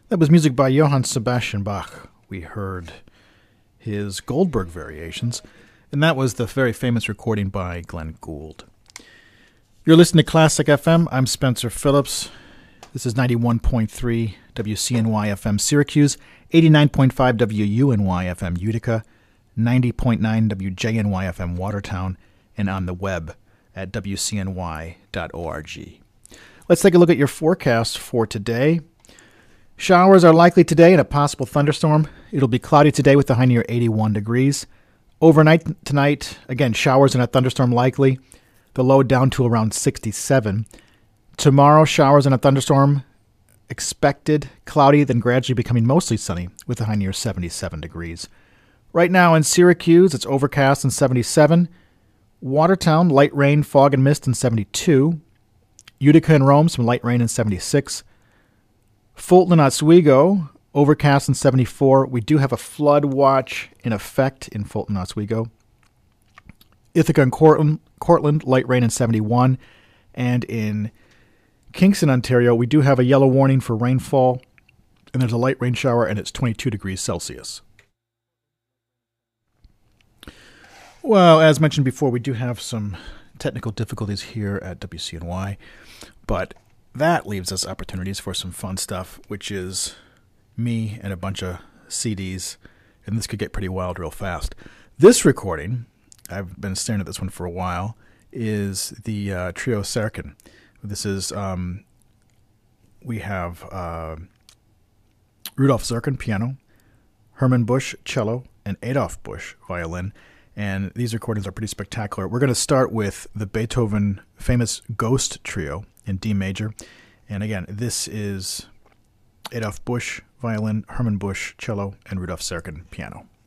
That was music by Johann Sebastian Bach. We heard his Goldberg Variations, and that was the very famous recording by Glenn Gould. You're listening to Classic FM. I'm Spencer Phillips. This is 91.3 WCNY FM Syracuse, 89.5 WUNY FM Utica, 90.9 WJNY FM Watertown, and on the web at WCNY.org. Let's take a look at your forecast for today. Showers are likely today and a possible thunderstorm. It'll be cloudy today with a high near 81 degrees. Overnight tonight, again, showers and a thunderstorm likely. The low down to around 67. Tomorrow, showers and a thunderstorm expected, cloudy, then gradually becoming mostly sunny with a high near 77 degrees. Right now in Syracuse, it's overcast and 77. Watertown, light rain, fog and mist and 72. Utica and Rome, some light rain and 76. Fulton and Oswego, overcast and 74. We do have a flood watch in effect in Fulton and Oswego. Ithaca and Cortland, light rain and 71. And in Kingston, Ontario, we do have a yellow warning for rainfall, and there's a light rain shower, and it's 22 degrees Celsius. Well, as mentioned before, we do have some technical difficulties here at WCNY, but that leaves us opportunities for some fun stuff, which is me and a bunch of CDs, and this could get pretty wild real fast. This recording, I've been staring at this one for a while, is the Trio Serkin. This is, we have Rudolf Serkin, piano, Herman Busch, cello, and Adolf Busch, violin. And these recordings are pretty spectacular. We're going to start with the Beethoven famous Ghost Trio in D major. And again, this is Adolf Busch, violin, Herman Busch, cello, and Rudolf Serkin, piano.